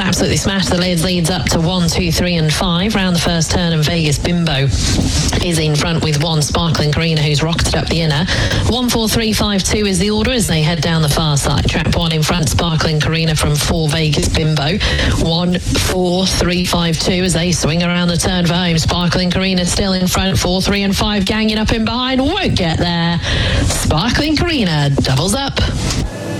absolutely smashed the lids, leads up to 1, 2, 3 and 5. Round the first turn, and Vegas Bimbo is in front with 1, Sparkling Karina, who's rocketed up the inner. 1, 4, 3, 5, 2 is the order as they head down the far side. Trap 1 in front, Sparkling Karina from 4, Vegas Bimbo. 1, 4, 3, 5, 2 as they swing around the turn for home. Sparkling Karina still in front, 4, 3 and 5 ganging up in behind. Won't get there. Sparkling Karina doubles up.